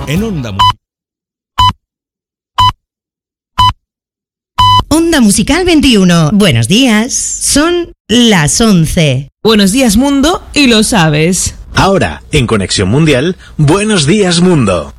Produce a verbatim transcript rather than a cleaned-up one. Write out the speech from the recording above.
En Onda Musical. Onda Musical veintiuno. Buenos días. Son las once. Buenos días, mundo, y lo sabes. Ahora, en Conexión Mundial, Buenos días, mundo.